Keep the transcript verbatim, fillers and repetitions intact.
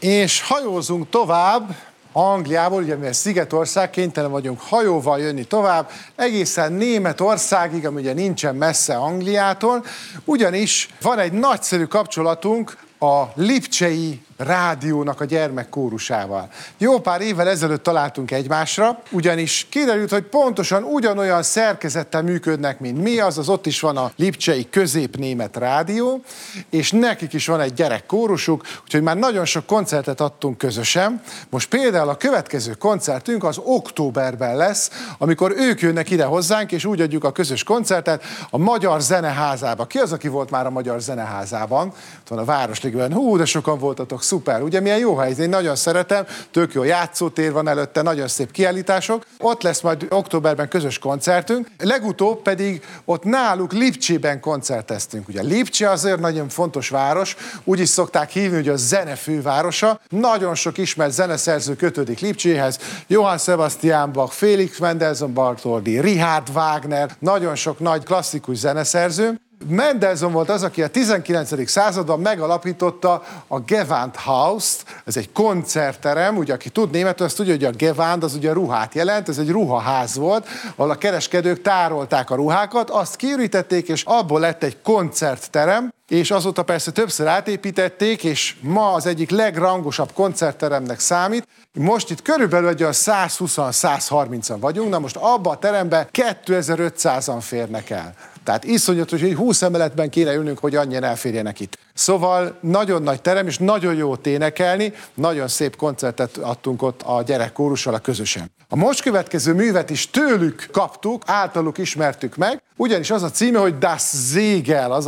És hajózunk tovább Angliából, ugye mivel szigetország, kénytelen vagyunk hajóval jönni tovább, egészen Németországig, ami ugye nincsen messze Angliától, ugyanis van egy nagyszerű kapcsolatunk a Lipcsei Rádiónak a gyermekkórusával. Jó pár évvel ezelőtt találtunk egymásra, ugyanis kiderült, hogy pontosan ugyanolyan szerkezettel működnek, mint mi, azaz ott is van a Lipcsei Középnémet Rádió, és nekik is van egy gyerekkórusuk, úgyhogy már nagyon sok koncertet adtunk közösen. Most például a következő koncertünk az októberben lesz, amikor ők jönnek ide hozzánk, és úgy adjuk a közös koncertet a Magyar Zeneházába. Ki az, aki volt már a Magyar Zeneházában? Ott van a Városligében. Hú, de sokan voltatok, szuper. Ugye milyen jó hely, én nagyon szeretem, tök jó játszótér van előtte, nagyon szép kiállítások. Ott lesz majd októberben közös koncertünk, legutóbb pedig ott náluk Lipcsében koncerteztünk. Ugye Lipcse azért nagyon fontos város, úgy is szokták hívni, hogy a zene fővárosa. Nagyon sok ismert zeneszerző kötődik Lipcséhez, Johann Sebastian Bach, Felix Mendelssohn Bartholdy, Richard Wagner, nagyon sok nagy klasszikus zeneszerző. Mendelssohn volt az, aki a tizenkilencedik században megalapította a Gewandhaust, ez egy koncertterem, ugye aki tud németül, azt tudja, hogy a Gewand az ugye ruhát jelent, ez egy ruhaház volt, ahol a kereskedők tárolták a ruhákat, azt kiürítették, és abból lett egy koncertterem, és azóta persze többször átépítették, és ma az egyik legrangosabb koncertteremnek számít. Most itt körülbelül egy olyan százhúsz-százharmincan vagyunk, na most abba a teremben kétezer-ötszázan férnek el. Tehát iszonyatos, hogy húsz emeletben kéne ülnünk, hogy annyian elférjenek itt. Szóval nagyon nagy terem, és nagyon jó énekelni, nagyon szép koncertet adtunk ott a gyerekkórussal a közösen. A most következő művet is tőlük kaptuk, általuk ismertük meg, ugyanis az a címe, hogy Das Segel, az